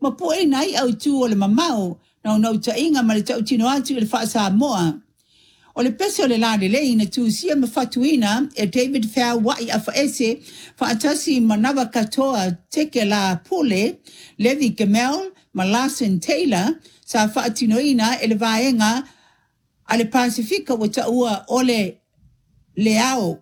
ma po e nai au tu o le mamau, na ta inga ma le tau tino atu le wha Samoa. O le pese o le la le ina tu sia ma fatuina e David Fair wai a faese fa atasi manawa katoa teke la pule, Levi Gamel, ma Larson Taylor, sa fa atinoina e le vaenga a le Pasifika wa taua o le leao.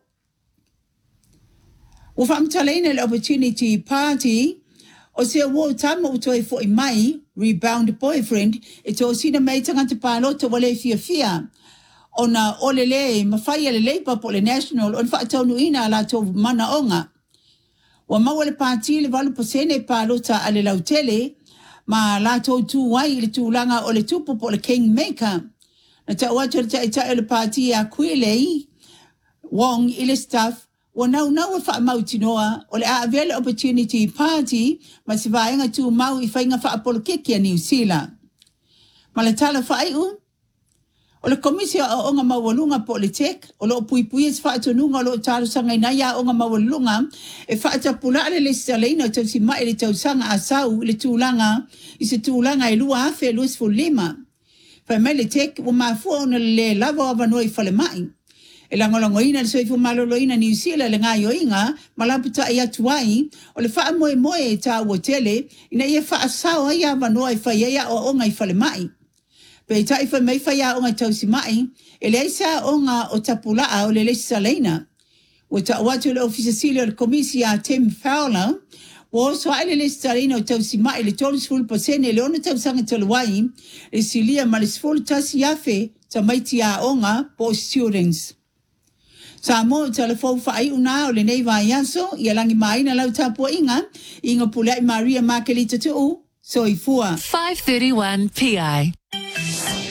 Wa famtaleina le Opportunity Party, o se wo tama utoi fo i mai, Rebound Boyfriend, e to sina mei tangata pālota wale fia. Ona olele mafai le Labour po le National on whaatonu ina la to mana onga. Wa mawale pāti le 8% pālota ale lautele, ma la to tu wai le tūlanga o le tupu po le Kingmaker. Na ta watu le ta le pāti a kuilei, Wong ile staff, wa nau wha mauti noa, o le a Opportunity Party, ma si vaenga tu mau I whainga wha apolo keki a New Zealand. Ma le tala whaiu, o le komisia o onga mawalunga po le tek, o lo puipui e whaatonunga o lo taro sanga ina ia onga mawalunga, e whaatapula ale le staleina o tau si mai le tau sanga a sau le tūlanga, I se tūlanga e lua afe luas fu lima. Whai mai le tek, o mafua ona le lava o vanoi whale mai. E langolangoina le soifu maloloina New Zealand le ngā yoinga, malaputa I atuai, o le wha moe e tā ua tele, ina ia wha asao ia vanoi whai ia o onga I whale mai. Pe tai fa mai fa ya o ngai tausi mai e le isa o nga o tapulaa o le leisa leina o ta watu le ofisile le komisia Tim Fowler o so ai le leisa leina o tausi mai le tolis full percent le ona tausanga tolwai e silia malis full tasi yafe ta maiti a onga po students sa mo telefon fa ai una o le nei vai yaso ia langi mai na lau tapo inga pulai Maria Makelita tu so ifua 531 PI